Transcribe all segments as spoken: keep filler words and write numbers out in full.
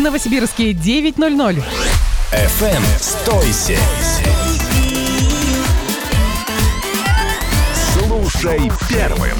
в Новосибирске девять ноль ноль. эф эм «Стойся». Слушай первым.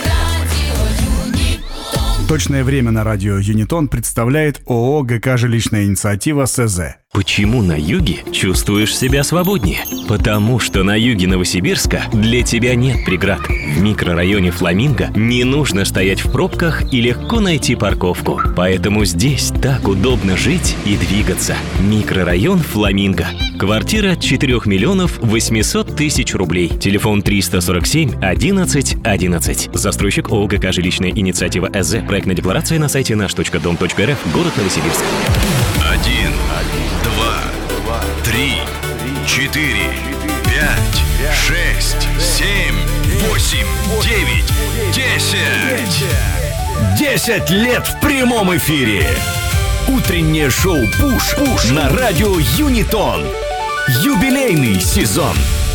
Точное время на радио Юнитон представляет ООО ГК «Жилищная инициатива» СЗ. Почему на юге чувствуешь себя свободнее? Потому что на юге Новосибирска для тебя нет преград. В микрорайоне Фламинго не нужно стоять в пробках и легко найти парковку. Поэтому здесь так удобно жить и двигаться. Микрорайон Фламинго. Квартира четыре миллионов восемьсот тысяч рублей. Телефон триста сорок семь одиннадцать одиннадцать. Застройщик ООО ГК «Жилищная инициатива» СЗ. Проектная декларация на сайте наш точка дом точка эр эф. Город Новосибирск. Один, два, три, четыре, пять, шесть, семь, восемь, девять, десять. Десять лет в прямом эфире. Утреннее шоу «Пуш» Пуш на радио Юнитон. Юбилейный сезон.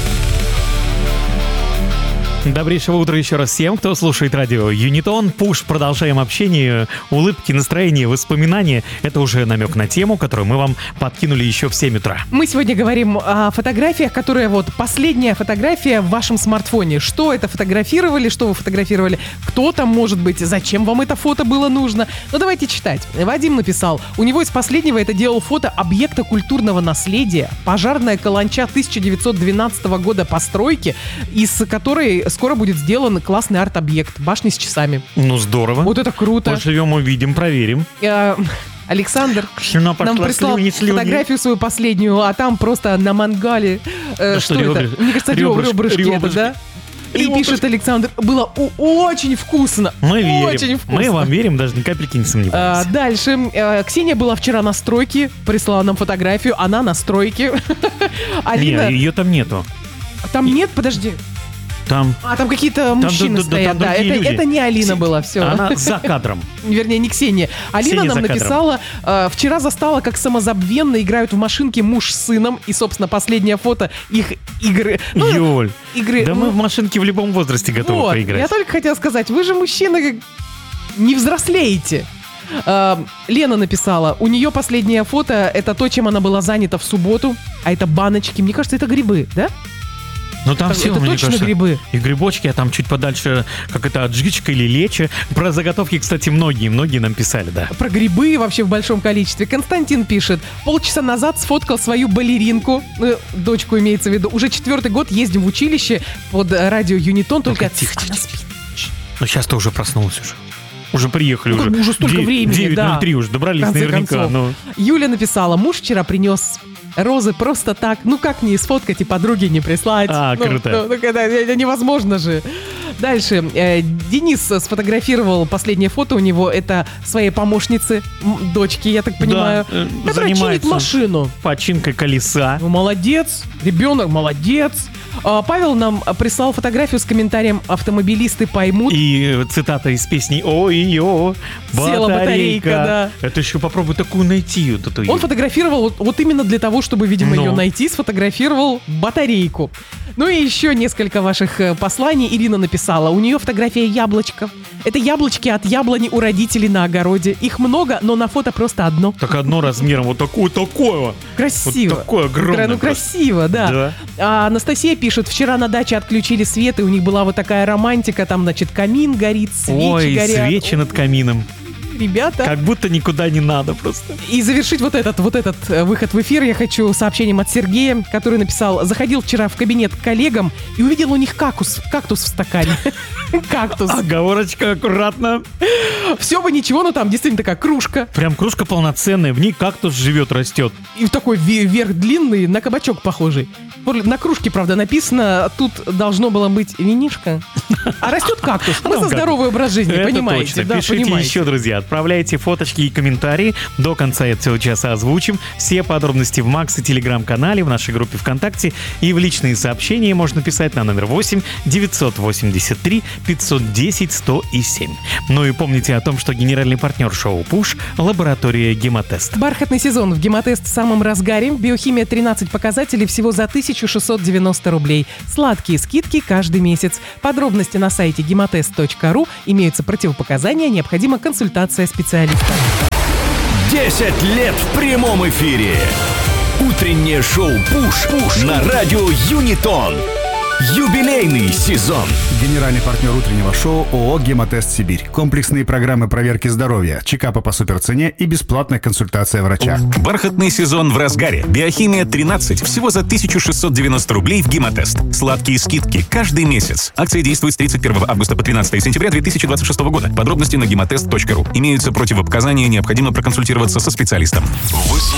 Добрейшего утра еще раз всем, кто слушает радио Юнитон. Пуш, продолжаем общение, улыбки, настроение, воспоминания. Это уже намек на тему, которую мы вам подкинули еще в семь утра. Мы сегодня говорим о фотографиях, которые вот последняя фотография в вашем смартфоне. Что это фотографировали, что вы фотографировали, кто там может быть, зачем вам это фото было нужно. Ну давайте читать. Вадим написал, у него из последнего это делал фото объекта культурного наследия, пожарная каланча тысяча девятьсот двенадцатого года постройки, из которой скоро будет сделан классный арт-объект, башни с часами. Ну здорово. Вот это круто. Поживем, увидим, проверим. Э, Александр Слюна нам пошла, прислал слюни, слюни. фотографию свою последнюю, а там просто на мангале. Э, Ну что что, это? ребрышки? Мне кажется, Ребрышки, ребрышки, это, ребрышки. да? И Ребрышки. пишет Александр, было у- очень вкусно. Мы верим. Очень вкусно. Мы вам верим, даже ни капельки не А, сомневаемся. дальше. А, Ксения была вчера на стройке, прислала нам фотографию, она на стройке. Алина, Не, ее там нету. там нет, подожди. Там А, там какие-то мужчины да, да, стоят, там да. другие Это, люди. это не Алина была, все. она за кадром. Вернее, не Ксения. Алина Ксения нам за кадром. написала, э, вчера застала, как самозабвенно играют в машинке муж с сыном. И, собственно, последнее фото их игры. Ну, Юль, игры. да ну, мы в машинке в любом возрасте готовы вот, поиграть. я только хотела сказать, вы же мужчины как не взрослеете. Э, Лена написала, у нее последнее фото, это то, чем она была занята в субботу, а это баночки, мне кажется, это грибы, да? Ну там Это все, мне точно кажется, грибы? и грибочки, а там чуть подальше, как это, аджичка или лечо. Про заготовки, кстати, многие, многие нам писали, да. Про грибы вообще в большом количестве. Константин пишет, полчаса назад сфоткал свою балеринку, ну, дочку имеется в виду, уже четвертый год ездим в училище под радио Юнитон, только... тихо, тихо, тихо. Ну сейчас-то уже проснулась уже. Уже приехали Ну, уже. как бы уже столько Де- времени, девять ноль три да. уже добрались В конце наверняка. концов. Ну. Юля написала, муж вчера принес розы просто так, ну как не сфоткать и подруге не прислать. А, Ну, круто. Ну, ну, это, это невозможно же. Дальше. Э, Денис сфотографировал последнее фото у него, это своей помощницы, м, дочки, я так понимаю, Да, э, которая чинит занимается машину. починкой колеса. Ну, молодец, ребенок молодец. А, Павел нам прислал фотографию с комментарием «Автомобилисты поймут». И э, цитата из песни «Ой-ё, Села батарейка, да. Это еще попробуй такую найти. Вот эту. Он фотографировал вот, вот именно для того, чтобы, видимо, Ну. ее найти, сфотографировал батарейку. Ну и еще несколько ваших э, посланий Ирина написала. У нее фотография яблочков. Это яблочки от яблони у родителей на огороде. Их много, но на фото просто одно. Так одно размером вот такое, такое. Красиво. Вот такое огромное Ну, просто. красиво, да. Да. А Анастасия пишет, вчера на даче отключили свет, и у них была вот такая романтика. Там, значит, камин горит, свечи Ой, горят. свечи над камином. Ребята. Как будто никуда не надо просто. И завершить вот этот, вот этот э, выход в эфир я хочу сообщением от Сергея, который написал, заходил вчера в кабинет к коллегам и увидел у них кактус, кактус в стакане. Кактус. Оговорочка аккуратно. Все бы ничего, но там действительно такая кружка. Прям кружка полноценная, в ней кактус живет, растет. И такой ве- верх длинный, на кабачок похожий. На кружке, правда, написано, тут должно было быть винишко. А растет кактус. Мы Ну, за как здоровый образ жизни, Это понимаете? точно. Да, Пишите понимаете. еще, друзья. Отправляйте фоточки и комментарии. До конца этого часа озвучим. Все подробности в Макс и Телеграм-канале, в нашей группе ВКонтакте. И в личные сообщения можно писать на номер восемь девятьсот восемьдесят три пятьсот десять сто семь. Ну и помните о том, что генеральный партнер шоу «Пуш» — лаборатория «Гемотест». Бархатный сезон в Гемотест в самом разгаре. Биохимия тринадцать показателей всего за тысяча шестьсот девяносто рублей. Сладкие скидки каждый месяц. Подробности на сайте гемотест точка ру. Имеются противопоказания, необходима консультация специалиста. десять лет в прямом эфире. Утреннее шоу «Пуш» на радио Юнитон. Юбилейный сезон. Генеральный партнер утреннего шоу ООО «Гемотест Сибирь». Комплексные программы проверки здоровья, чекапа по суперцене и бесплатная консультация врача. Бархатный сезон в разгаре. Биохимия тринадцать всего за тысяча шестьсот девяносто рублей в Гемотест. Сладкие скидки каждый месяц. Акция действует с тридцать первого августа по тринадцатое сентября две тысячи двадцать шестого года. Подробности на гемотест точка ру. Имеются противопоказания, необходимо проконсультироваться со специалистом.